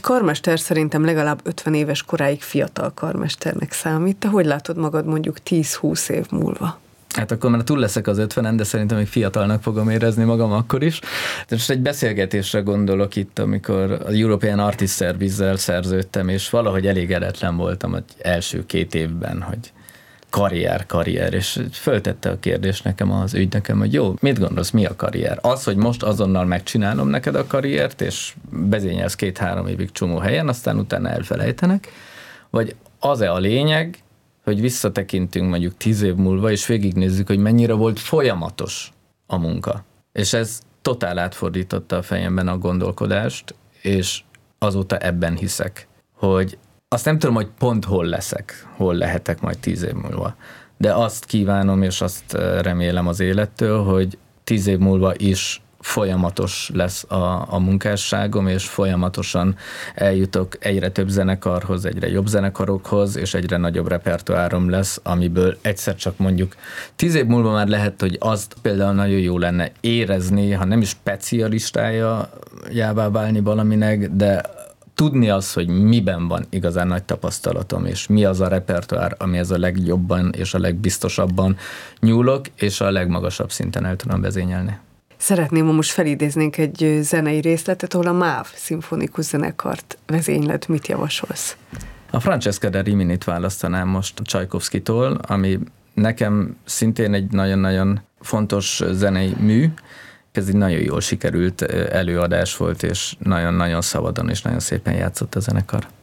karmester szerintem legalább 50 éves koráig fiatal karmesternek számít. Te hogy látod magad mondjuk 10-20 év múlva? Hát akkor már túl leszek az 50-en, de szerintem még fiatalnak fogom érezni magam akkor is. De most egy beszélgetésre gondolok itt, amikor az European Artist Service-zel szerződtem, és valahogy elégedetlen voltam az első 2 évben, hogy karrier, és föltette a kérdést nekem az ügynököm, hogy jó, mit gondolsz, mi a karrier? Az, hogy most azonnal megcsinálom neked a karriert, és vezényelsz 2-3 évig csomó helyen, aztán utána elfelejtenek, vagy az-e a lényeg, hogy visszatekintünk mondjuk 10 év múlva, és végignézzük, hogy mennyire volt folyamatos a munka. És ez totál átfordította a fejemben a gondolkodást, és azóta ebben hiszek, hogy azt nem tudom, hogy pont hol leszek, hol lehetek majd 10 év múlva. De azt kívánom, és azt remélem az élettől, hogy 10 év múlva is folyamatos lesz a munkásságom, és folyamatosan eljutok egyre több zenekarhoz, egyre jobb zenekarokhoz, és egyre nagyobb repertoárom lesz, amiből egyszer csak mondjuk 10 év múlva már lehet, hogy azt például nagyon jó lenne érezni, ha nem is specialistájává válni valaminek, de tudni az, hogy miben van igazán nagy tapasztalatom, és mi az a repertoár, amihez a legjobban és a legbiztosabban nyúlok, és a legmagasabb szinten el tudom vezényelni. Szeretném, ha most felidéznénk egy zenei részletet, ahol a MÁV szimfonikus zenekart vezényled. Mit javasolsz? A Francesca da Riminit választanám most Csajkovszkitól, ami nekem szintén egy nagyon-nagyon fontos zenei mű. Ez egy nagyon jól sikerült előadás volt, és nagyon-nagyon szabadon és nagyon szépen játszott a zenekar.